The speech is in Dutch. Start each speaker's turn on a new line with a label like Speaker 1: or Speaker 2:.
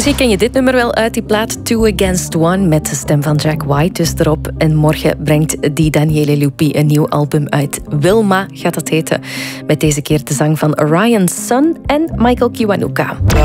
Speaker 1: Misschien ken je dit nummer wel uit die plaat Two Against One met de stem van Jack White dus erop. En morgen brengt die Daniele Lupi een nieuw album uit. Wilma gaat dat heten. Met deze keer de zang van Ryan Sun en Michael Kiwanuka.